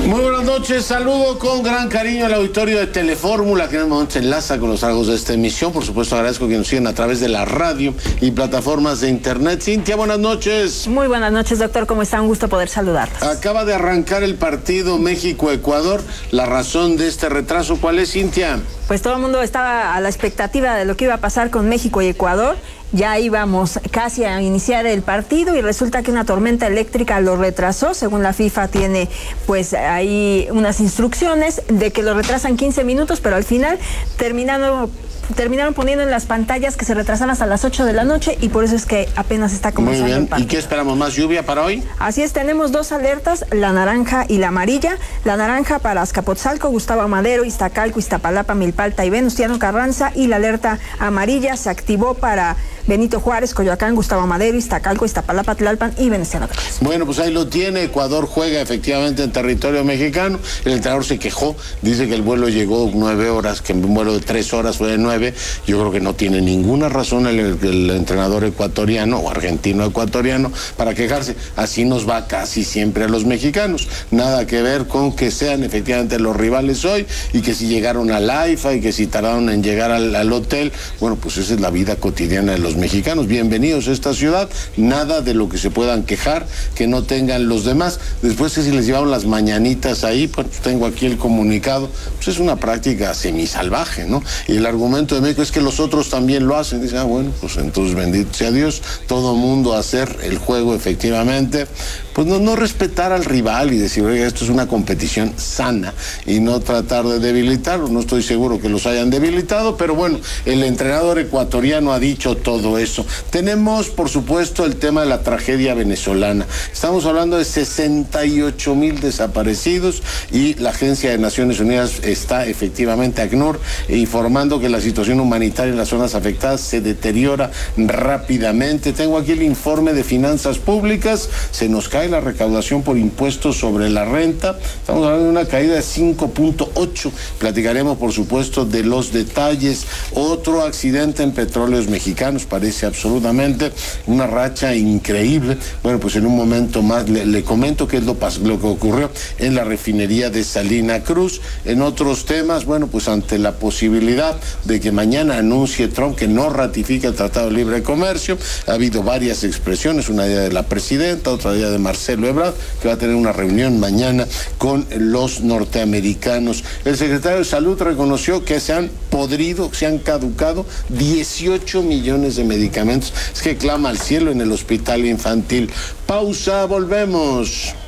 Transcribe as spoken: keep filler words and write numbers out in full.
Muy buenas noches, saludo con gran cariño al auditorio de Telefórmula, que en el momento se enlaza con los algos de esta emisión. Por supuesto, agradezco que nos sigan a través de la radio y plataformas de internet. Cintia, buenas noches. Muy buenas noches, doctor, ¿cómo está? Un gusto poder saludarlos. Acaba de arrancar el partido México-Ecuador. La razón de este retraso, ¿cuál es, Cintia? Pues todo el mundo estaba a la expectativa de lo que iba a pasar con México y Ecuador. Ya íbamos casi a iniciar el partido y resulta que una tormenta eléctrica lo retrasó. Según la FIFA tiene pues ahí unas instrucciones de que lo retrasan quince minutos, pero al final terminaron, terminaron poniendo en las pantallas que se retrasan hasta las ocho de la noche y por eso es que apenas está comenzando. Muy bien. El partido. ¿Y qué esperamos? ¿Más lluvia para hoy? Así es, tenemos dos alertas, la naranja y la amarilla. La naranja para Azcapotzalco, Gustavo Madero, Iztacalco, Iztapalapa, Milpalta y Venustiano Carranza, y la alerta amarilla se activó para Benito Juárez, Coyoacán, Gustavo Madero, Iztacalco, Iztapalapa, Tlalpan y Venustiano Carranza. Bueno, pues ahí lo tiene. Ecuador juega efectivamente en territorio mexicano. El entrenador se quejó, dice que el vuelo llegó nueve horas, que un vuelo de tres horas fue de nueve. Yo creo que no tiene ninguna razón el, el entrenador ecuatoriano o argentino ecuatoriano para quejarse. Así nos va casi siempre a los mexicanos. Nada que ver con que sean efectivamente los rivales hoy y que si llegaron al AIFA y que si tardaron en llegar al, al hotel. Bueno, pues esa es la vida cotidiana de los mexicanos. Bienvenidos a esta ciudad. Nada de lo que se puedan quejar que no tengan los demás. Después que si les llevaron las mañanitas ahí, pues tengo aquí el comunicado. Pues es una práctica semisalvaje, ¿no? Y el argumento de México es que los otros también lo hacen. Dicen, ah, bueno, pues entonces bendito sea Dios, todo mundo hacer el juego efectivamente. Pues no, no respetar al rival y decir, oiga, esto es una competición sana y no tratar de debilitarlo. No estoy seguro que los hayan debilitado, pero bueno, el entrenador ecuatoriano ha dicho todo eso. Tenemos, por supuesto, el tema de la tragedia venezolana. Estamos hablando de sesenta y ocho mil desaparecidos y la Agencia de Naciones Unidas está efectivamente, ACNUR, informando que la situación humanitaria en las zonas afectadas se deteriora rápidamente. Tengo aquí el informe de finanzas públicas. Se nos cae la recaudación por impuestos sobre la renta. Estamos hablando de una caída de cinco punto ocho. Platicaremos, por supuesto, de los detalles. Otro accidente en Petróleos Mexicanos, parece absolutamente una racha increíble. Bueno, pues en un momento más le, le comento qué es lo, lo que ocurrió en la refinería de Salina Cruz. En otros temas, bueno, pues ante la posibilidad de que mañana anuncie Trump que no ratifica el Tratado de Libre Comercio, ha habido varias expresiones, una día de la presidenta, otra día de Marcelo Ebrard, que va a tener una reunión mañana con los norteamericanos. El secretario de Salud reconoció que se han podrido, se han caducado dieciocho millones de medicamentos. Es que clama al cielo en el hospital infantil. Pausa, volvemos.